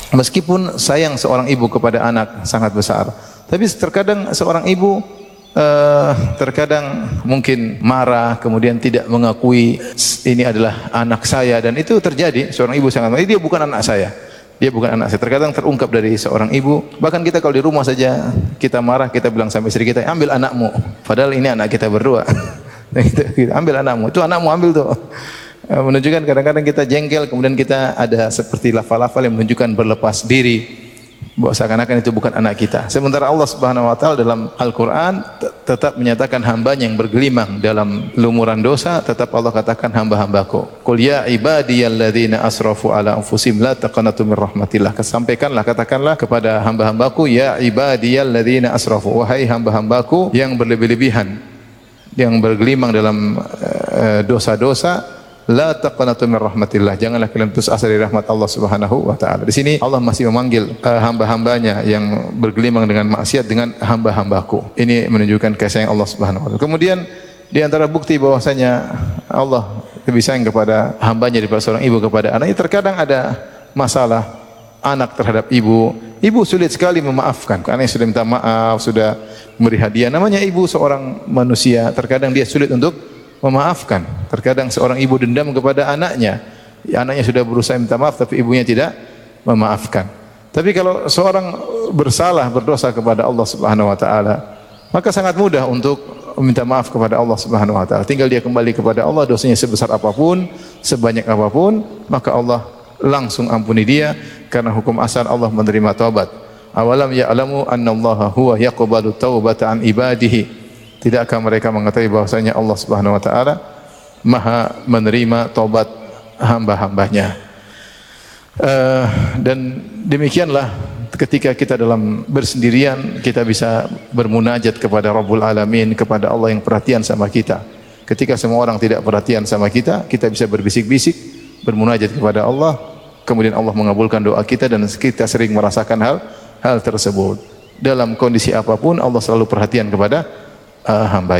Meskipun sayang seorang ibu kepada anak sangat besar, tapi terkadang seorang ibu terkadang mungkin marah, kemudian tidak mengakui ini adalah anak saya, dan itu terjadi. Seorang ibu sangat marah, dia bukan anak saya. Dia bukan anak saya. Terkadang terungkap dari seorang ibu. Bahkan kita kalau di rumah saja kita marah, kita bilang sama istri kita, ambil anakmu. Padahal ini anak kita berdua. Ambil anakmu. Itu anakmu, ambil tuh. Menunjukkan kadang-kadang kita jengkel, kemudian kita ada seperti lafal-lafal yang menunjukkan berlepas diri, bahwa seakan-akan itu bukan anak kita. Sementara Allah Subhanahu wa taala dalam Al-Qur'an tetap menyatakan hambanya yang bergelimang dalam lumuran dosa, tetap Allah katakan hamba-hambaku. Qul ya ibadiyalladzina asrafu ala anfusihim la taqnatu mir rahmatillah. Sampaikanlah, katakanlah kepada hamba-hambaku, ya ibadiyalladzina asrafu, wahai hamba-hambaku yang berlebih-lebihan, yang bergelimang dalam dosa-dosa, la taqnatu min rahmatillah, janganlah kalian putus asa dari rahmat Allah Subhanahu wa taala. Di sini Allah masih memanggil hamba-hambanya yang bergelimang dengan maksiat dengan hamba-hambaku. Ini menunjukkan kasih sayang Allah Subhanahu wa taala. Kemudian di antara bukti bahwasanya Allah lebih sayang kepada hambanya daripada seorang ibu kepada anaknya, terkadang ada masalah anak terhadap ibu. Ibu sulit sekali memaafkan. Karena sudah minta maaf, sudah memberi hadiah. Namanya ibu seorang manusia, terkadang dia sulit untuk memaafkan. Terkadang seorang ibu dendam kepada anaknya. Anaknya sudah berusaha minta maaf tapi ibunya tidak memaafkan. Tapi kalau seorang bersalah, berdosa kepada Allah Subhanahu wa taala, maka sangat mudah untuk meminta maaf kepada Allah Subhanahu wa taala. Tinggal dia kembali kepada Allah, dosanya sebesar apapun, sebanyak apapun, maka Allah langsung ampuni dia, karena hukum asal Allah menerima taubat. Awalam ya'lamu annallaha huwa yaqbalu taubata an ibadihi. Tidakkah mereka mengetahui bahwasanya Allah Subhanahu wa taala Maha menerima taubat hamba-hambanya. Dan demikianlah ketika kita dalam bersendirian, kita bisa bermunajat kepada Rabbul Alamin, kepada Allah yang perhatian sama kita. Ketika semua orang tidak perhatian sama kita, kita bisa berbisik-bisik, bermunajat kepada Allah, kemudian Allah mengabulkan doa kita, dan kita sering merasakan hal tersebut. Dalam kondisi apapun Allah selalu perhatian kepada hamba.